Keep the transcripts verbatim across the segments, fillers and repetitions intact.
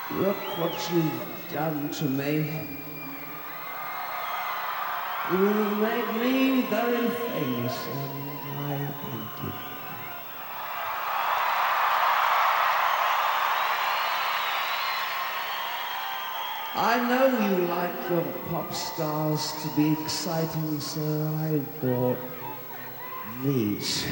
Look what you've done to me. You made me very famous, and I thank you. I know you like your pop stars to be exciting, so I bought these.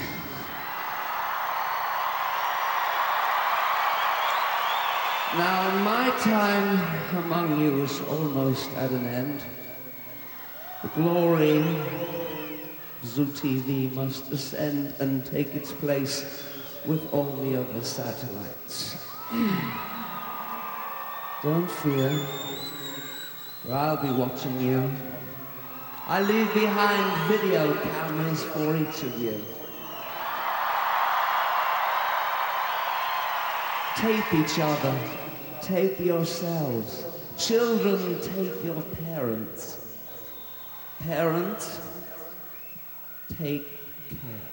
Now, my time among you is almost at an end. The glory of Zoo T V must ascend and take its place with all the other satellites. Don't fear, for I'll be watching you. I leave behind video cameras for each of you. Tape each other, tape yourselves. Children, tape your parents. Parents, take care.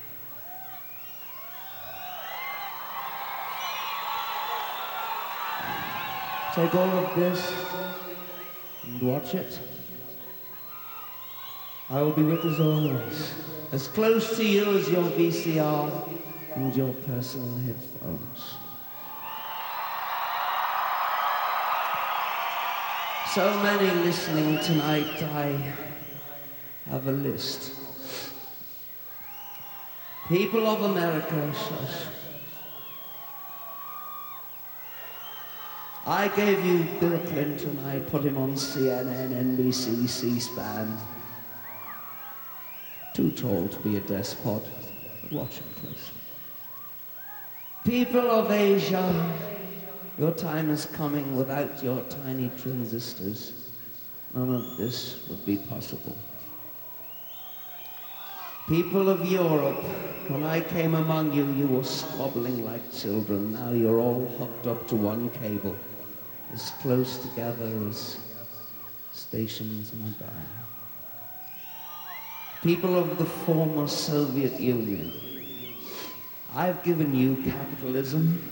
Take all of this and watch it. I will be with as always, as close to you as your V C R and your personal headphones. So many listening tonight, I have a list. People of America, shush. I gave you Bill Clinton, I put him on C N N, N B C, C-SPAN. Too tall to be a despot, but watch him closely. People of Asia, your time is coming. Without your tiny transistors, none of this would be possible. People of Europe, when I came among you, you were squabbling like children. Now you're all hooked up to one cable, as close together as stations on a dial. People of the former Soviet Union, I've given you capitalism,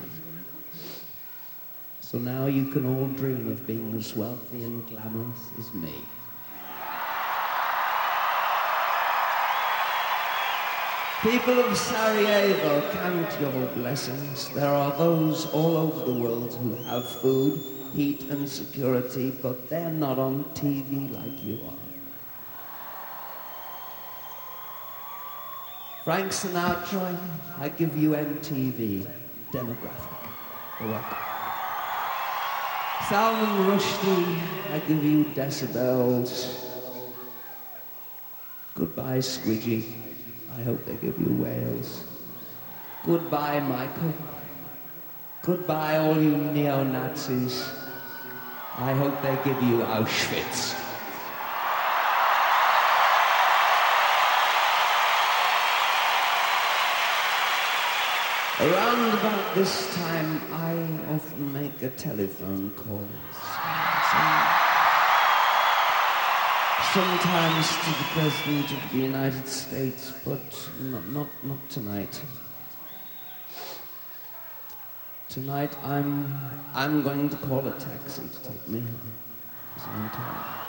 so now you can all dream of being as wealthy and glamorous as me. People of Sarajevo, count your blessings. There are those all over the world who have food, heat and security, but they're not on T V like you are. Frank Sinatra, I give you M T V, demographic. You're welcome. Salman Rushdie, I give you decibels. Goodbye, Squidgy. I hope they give you whales. Goodbye, Michael. Goodbye, all you neo-Nazis. I hope they give you Auschwitz. Around about this time, I often make a telephone call. Sometimes to the President of the United States, but not, not, not tonight. Tonight, I'm, I'm going to call a taxi to take me home. 'Cause I'm tired.